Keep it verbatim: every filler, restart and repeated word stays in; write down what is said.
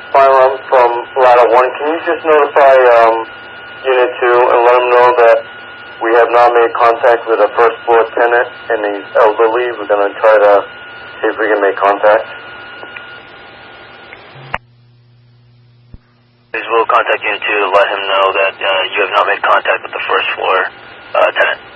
firearms from ladder one. Can you just notify um, unit two and let them know that we have not made contact with a first floor tenant and he's elderly? We're going to try to see if we can make contact. We'll contact unit two to let him know that uh, you have not made contact with the first floor uh, tenant.